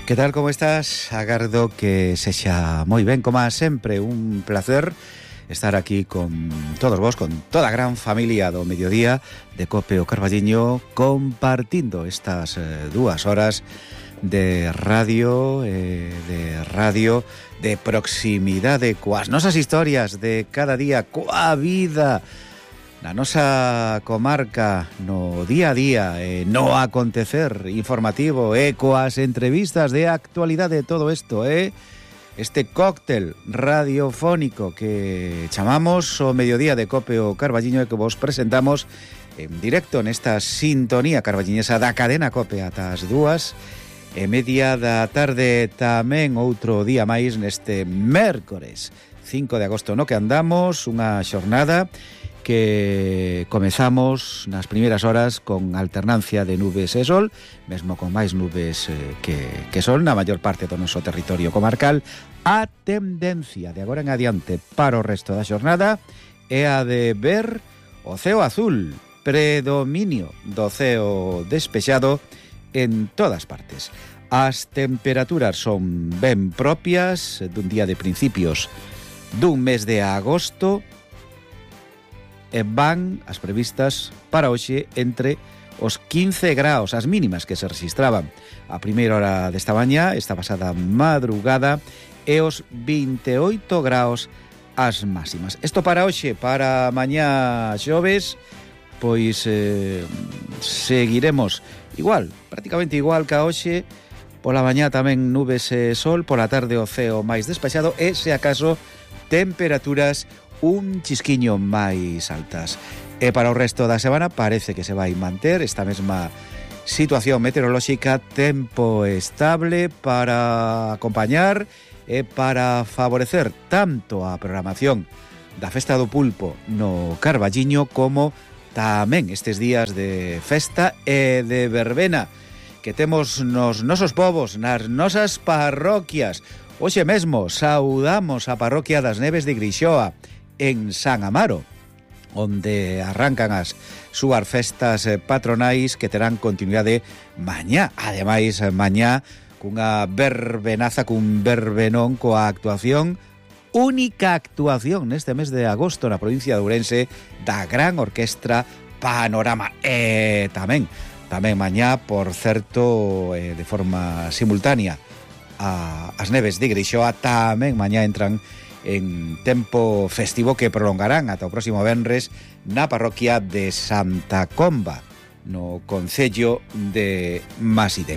Que tal, como estás? Agardo que sexa moi ben, como sempre, un placer estar aquí con todos vos, con toda a gran familia do mediodía de Cope o Carballiño, compartindo estas 2 horas de radio, de proximidade coas nosas historias de cada día, coa vida na nosa comarca, no día a día, no acontecer informativo, coas entrevistas de actualidade, todo isto, este cóctel radiofónico que chamamos o mediodía de Cope o Carballiño e que vos presentamos en directo nesta sintonía carballiñesa da cadena Cope ata as 2:30 da tarde, tamén outro día máis neste mércores 5 de agosto no que andamos, unha xornada que comezamos nas primeiras horas con alternancia de nubes e sol, mesmo con máis nubes que sol na maior parte do noso territorio comarcal. A tendencia de agora en adiante para o resto da xornada é a de ver o ceo azul, predominio do ceo despexado en todas partes. As temperaturas son ben propias dun día de principios dun mes de agosto, e van as previstas para hoxe entre os 15 graus, as mínimas que se registraban a primeira hora desta mañá, esta pasada madrugada, e os 28 graus as máximas. Isto para hoxe, para mañá xoves, pois seguiremos igual, prácticamente igual que a hoxe. Pola mañá tamén nubes e sol, pola tarde o ceo máis despexado e, se acaso, temperaturas un chisquiño máis altas. E para o resto da semana parece que se vai manter esta mesma situación meteorolóxica, tempo estable para acompañar e para favorecer tanto a programación da Festa do Pulpo no Carballiño como tamén estes días de festa e de verbena que temos nos nosos povos, nas nosas parroquias. Hoxe mesmo saudamos a parroquia das Neves de Grixoa en San Amaro, onde arrancan as súas festas patronais que terán continuidade mañá. Ademais, mañá cunha verbenaza, cun verbenón coa actuación, única actuación neste mes de agosto na provincia de Ourense da Gran Orquestra Panorama. E tamén mañá, por certo, de forma simultánea as Neves de Grixoa, tamén mañá entran en tempo festivo que prolongarán ata o próximo venres na parroquia de Santa Comba, no concello de Maside.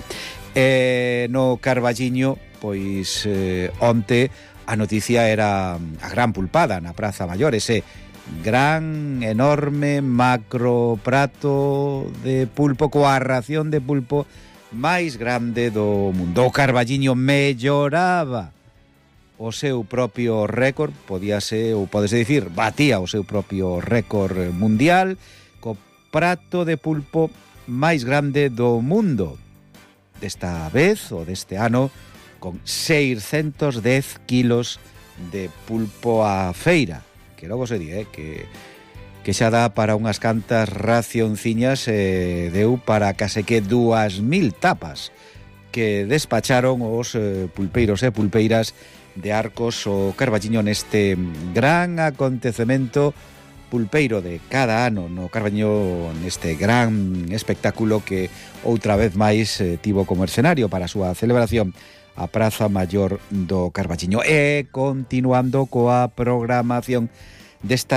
No Carballiño, pois onte a noticia era a gran pulpada na Praza Maior, ese gran, enorme, macro prato de pulpo coa ración de pulpo máis grande do mundo. O Carballiño melloraba o seu propio récord, podíase, ou podese dicir, batía o seu propio récord mundial co prato de pulpo máis grande do mundo. Desta vez, ou deste ano, con 610 kilos de pulpo a feira, que logo se di, que xa dá para unhas cantas racionciñas, deu para case que 2.000 tapas que despacharon os pulpeiros e pulpeiras de Arcos o Carballiño neste gran acontecemento pulpeiro de cada ano no Carballiño, neste gran espectáculo que outra vez máis tivo como escenario para a súa celebración a Praza Maior do Carballiño. E continuando coa programación desta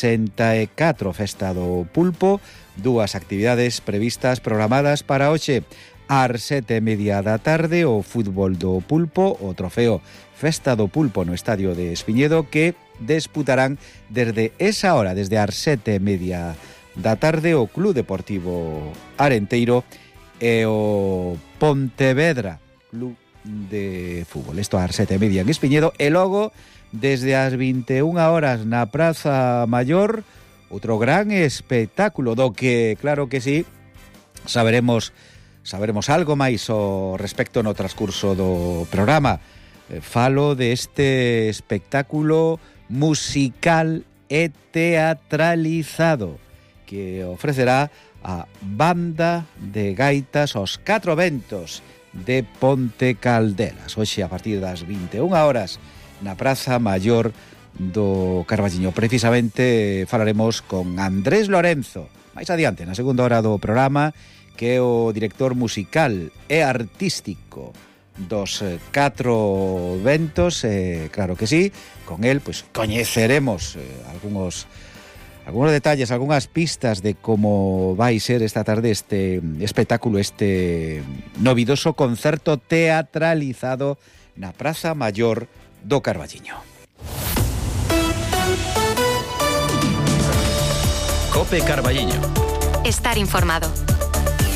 64 Festa do Pulpo, 2 actividades previstas programadas para hoxe. Ás 7:30 da tarde, o fútbol do pulpo, o trofeo Festa do Pulpo no estadio de Espiñedo, que disputarán desde esa hora, desde ás 7:30 da tarde, o Club Deportivo Arenteiro e o Pontevedra Club de Fútbol. Isto ás 7:30 en Espiñedo, e logo desde as 21 horas na Praza Maior, outro gran espectáculo do que, claro que sí, saberemos algo máis ao respecto no transcurso do programa. Falo deste espectáculo musical e teatralizado que ofrecerá a Banda de Gaitas Os Catro Ventos de Ponte Caldelas. Hoxe a partir das 21 horas na Praza Maior do Carballiño. Precisamente falaremos con Andrés Lorenzo máis adiante, na segunda hora do programa, que é o director musical e artístico dos 4 ventos, claro que sí. Con él pois coñeceremos algunos detalles, algunhas pistas de como vai ser esta tarde este espectáculo, este novidoso concerto teatralizado na Praza Maior do Carballiño. Cope Carballiño. Estar informado.